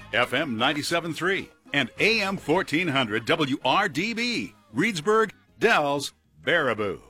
FM 97.3 and AM 1400 WRDB, Reedsburg, Dells, Baraboo.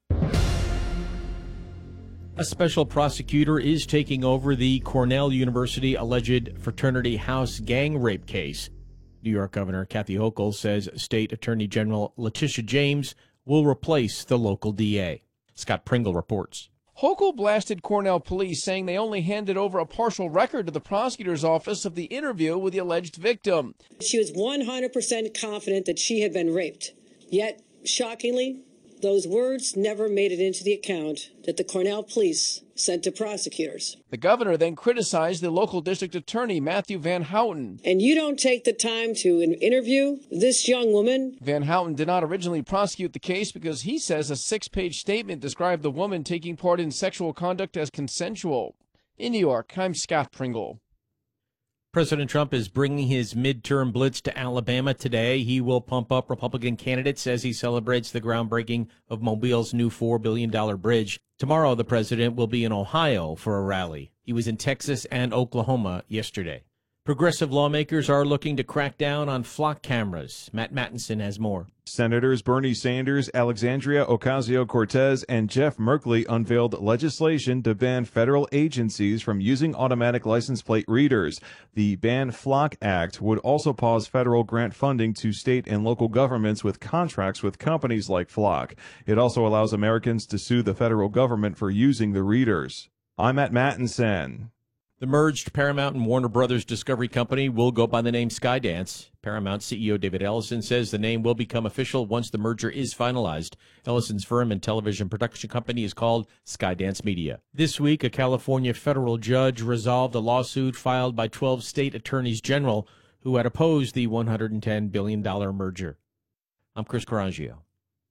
A special prosecutor is taking over the Cornell University alleged fraternity house gang rape case. New York Governor Kathy Hochul says State Attorney General Letitia James will replace the local DA. Scott Pringle reports. Hochul blasted Cornell police, saying they only handed over a partial record to the prosecutor's office of the interview with the alleged victim. She was 100% confident that she had been raped. Yet, shockingly, those words never made it into the account that the Cornell police sent to prosecutors. The governor then criticized the local district attorney, Matthew Van Houten. And you don't take the time to interview this young woman? Van Houten did not originally prosecute the case because he says a 6-page statement described the woman taking part in sexual conduct as consensual. In New York, I'm Scott Pringle. President Trump is bringing his midterm blitz to Alabama today. He will pump up Republican candidates as he celebrates the groundbreaking of Mobile's new $4 billion bridge. Tomorrow, the president will be in Ohio for a rally. He was in Texas and Oklahoma yesterday. Progressive lawmakers are looking to crack down on flock cameras. Matt Mattinson has more. Senators Bernie Sanders, Alexandria Ocasio-Cortez, and Jeff Merkley unveiled legislation to ban federal agencies from using automatic license plate readers. The Ban Flock Act would also pause federal grant funding to state and local governments with contracts with companies like Flock. It also allows Americans to sue the federal government for using the readers. I'm Matt Mattinson. The merged Paramount and Warner Brothers Discovery Company will go by the name Skydance. Paramount CEO David Ellison says the name will become official once the merger is finalized. Ellison's firm and television production company is called Skydance Media. This week, a California federal judge resolved a lawsuit filed by 12 state attorneys general who had opposed the $110 billion merger. I'm Chris Carangio.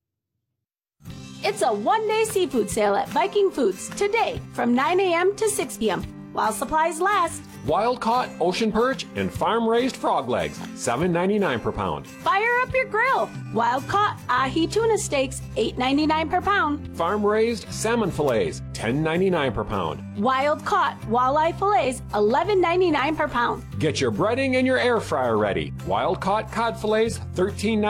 It's a one-day seafood sale at Viking Foods today from 9 a.m. to 6 p.m. while supplies last. Wild-caught ocean perch and farm-raised frog legs, $7.99 per pound. Fire up your grill. Wild-caught ahi tuna steaks, $8.99 per pound. Farm-raised salmon fillets, $10.99 per pound. Wild-caught walleye fillets, $11.99 per pound. Get your breading and your air fryer ready. Wild-caught cod fillets, $13.99